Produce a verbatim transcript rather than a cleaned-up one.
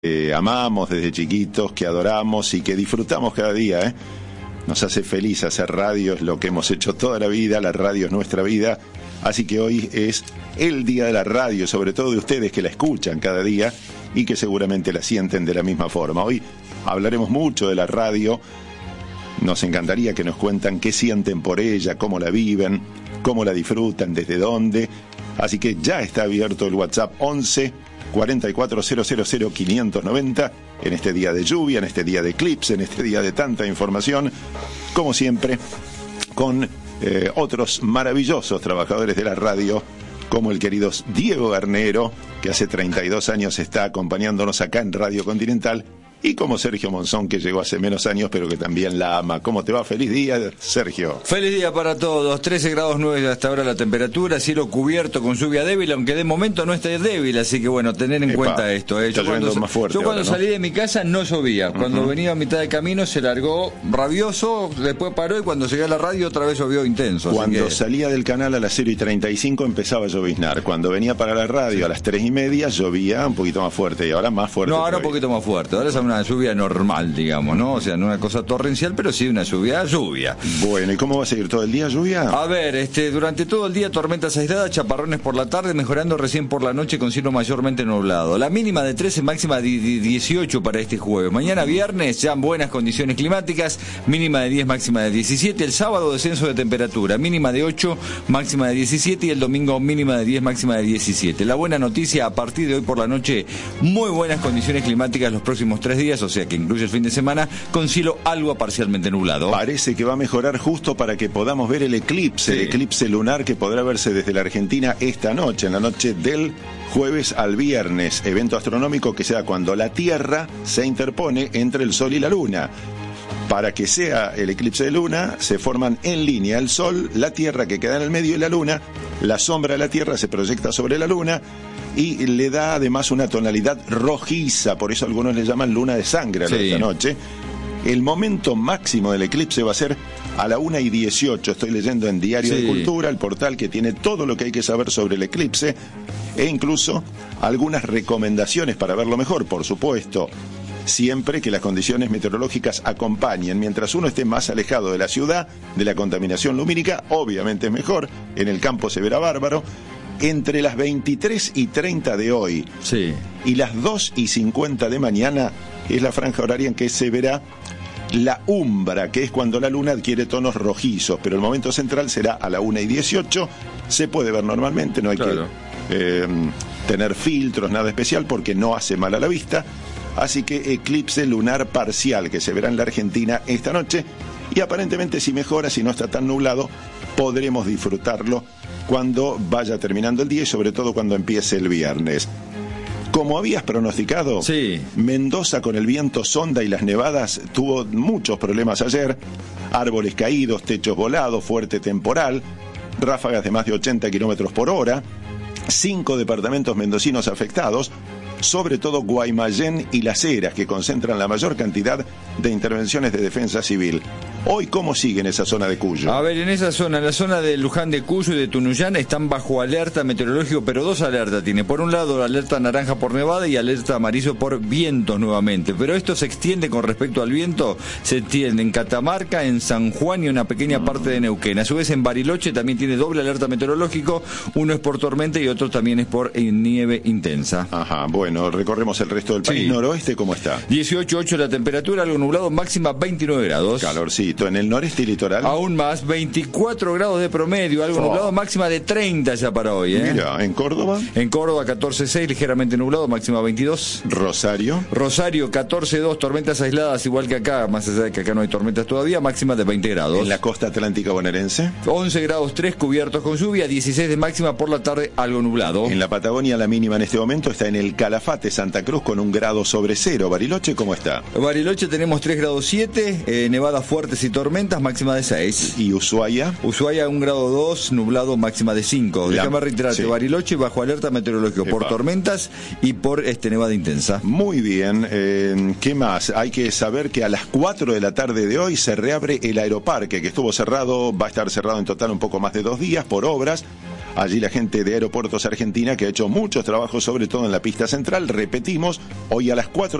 Eh, amamos desde chiquitos, que adoramos y que disfrutamos cada día, ¿eh? Nos hace feliz hacer radio, es lo que hemos hecho toda la vida, la radio es nuestra vida, así que hoy es el día de la radio, sobre todo de ustedes que la escuchan cada día y que seguramente la sienten de la misma forma. Hoy hablaremos mucho de la radio, nos encantaría que nos cuentan qué sienten por ella, cómo la viven, cómo la disfrutan, desde dónde, así que ya está abierto el WhatsApp once cuarenta y cuatro cero cero cero quinientos noventa en este día de lluvia, en este día de eclipse, en este día de tanta información, como siempre, con eh, otros maravillosos trabajadores de la radio, como el querido Diego Garnero, que hace treinta y dos años está acompañándonos acá en Radio Continental, y como Sergio Monzón, que llegó hace menos años, pero que también la ama. ¿Cómo te va? Feliz día, Sergio. Feliz día para todos. trece grados nueve hasta ahora la temperatura, cielo cubierto con lluvia débil, aunque de momento no está débil, así que bueno, tener en Epa, cuenta esto. ¿eh? Yo cuando, más fuerte yo cuando ahora, ¿no? salí de mi casa no llovía. Cuando uh-huh. venía a mitad de camino se largó rabioso, después paró y cuando llegué a la radio otra vez llovió intenso. Cuando que... salía del canal a las cero y treinta y cinco empezaba a lloviznar. Cuando venía para la radio sí. a las tres y media llovía un poquito más fuerte y ahora más fuerte. No, ahora todavía. un poquito más fuerte. Ahora es una lluvia normal, digamos, ¿no? O sea, no una cosa torrencial, pero sí una lluvia, lluvia. Bueno, ¿y cómo va a seguir todo el día lluvia? A ver, este, durante todo el día tormentas aisladas, chaparrones por la tarde, mejorando recién por la noche con cielo mayormente nublado. La mínima de trece, máxima de dieciocho para este jueves. Mañana viernes ya en buenas condiciones climáticas, mínima de diez, máxima de diecisiete. El sábado descenso de temperatura, mínima de ocho, máxima de diecisiete, y el domingo mínima de diez, máxima de diecisiete. La buena noticia, a partir de hoy por la noche, muy buenas condiciones climáticas los próximos tres días, o sea que incluye el fin de semana, con cielo algo parcialmente nublado. Parece que va a mejorar justo para que podamos ver el eclipse, sí. el eclipse lunar que podrá verse desde la Argentina esta noche, en la noche del jueves al viernes, evento astronómico que sea cuando la Tierra se interpone entre el Sol y la Luna. Para que sea el eclipse de luna, se forman en línea el Sol, la Tierra que queda en el medio y la Luna. La sombra de la Tierra se proyecta sobre la Luna y le da además una tonalidad rojiza, por eso algunos le llaman luna de sangre a sí. esta noche. El momento máximo del eclipse va a ser a la una y dieciocho, estoy leyendo en Diario sí. de Cultura, el portal que tiene todo lo que hay que saber sobre el eclipse, e incluso algunas recomendaciones para verlo mejor, por supuesto, siempre que las condiciones meteorológicas acompañen. Mientras uno esté más alejado de la ciudad, de la contaminación lumínica, obviamente es mejor, en el campo se verá bárbaro. Entre las veintitrés y treinta de hoy sí. y las dos y cincuenta de mañana es la franja horaria en que se verá la umbra, que es cuando la luna adquiere tonos rojizos, pero el momento central será a la una y dieciocho. Se puede ver normalmente, no hay claro. que eh, tener filtros, nada especial, porque no hace mal a la vista. Así que eclipse lunar parcial que se verá en la Argentina esta noche, y aparentemente si mejora, si no está tan nublado, podremos disfrutarlo cuando vaya terminando el día y sobre todo cuando empiece el viernes. Como habías pronosticado, sí. Mendoza con el viento sonda y las nevadas tuvo muchos problemas ayer. Árboles caídos, techos volados, fuerte temporal, ráfagas de más de ochenta kilómetros por hora, cinco departamentos mendocinos afectados, sobre todo Guaymallén y Las Heras, que concentran la mayor cantidad de intervenciones de defensa civil. Hoy, ¿cómo sigue en esa zona de Cuyo? A ver, en esa zona, en la zona de Luján de Cuyo y de Tunuyán, están bajo alerta meteorológico, pero dos alertas tiene. Por un lado, alerta naranja por nevada y alerta amarillo por vientos nuevamente. Pero esto se extiende con respecto al viento, se extiende en Catamarca, en San Juan y una pequeña parte de Neuquén. A su vez, en Bariloche también tiene doble alerta meteorológico. Uno es por tormenta y otro también es por nieve intensa. Ajá, bueno, recorremos el resto del país. Sí. Noroeste, ¿cómo está? dieciocho punto ocho la temperatura, algo nublado, máxima veintinueve grados. Calorcito. En el noreste y litoral aún más, veinticuatro grados de promedio, algo oh. nublado, máxima de treinta ya para hoy, ¿eh? Mira, ¿en Córdoba? En Córdoba catorce punto seis, ligeramente nublado, máxima veintidós. Rosario. Rosario catorce punto dos, tormentas aisladas igual que acá, más allá de que acá no hay tormentas todavía, máxima de veinte grados. ¿En la costa atlántica bonaerense? once grados tres, cubiertos con lluvia, dieciséis de máxima, por la tarde algo nublado. En la Patagonia la mínima en este momento está en el Calafate, Santa Cruz, con un grado sobre cero. Bariloche, ¿cómo está? Bariloche tenemos tres grados siete, eh, nevadas fuertes y tormentas, máxima de seis. ¿Y Ushuaia? Ushuaia un grado dos, nublado, máxima de cinco. La... Déjame reiterarte, sí. Bariloche bajo alerta meteorológico Epa. por tormentas y por este nevada intensa. Muy bien, eh, ¿qué más? Hay que saber que a las cuatro de la tarde de hoy se reabre el aeroparque, que estuvo cerrado, va a estar cerrado en total un poco más de dos días por obras. allí la gente de Aeropuertos Argentina, que ha hecho muchos trabajos, sobre todo en la pista central. Repetimos, hoy a las cuatro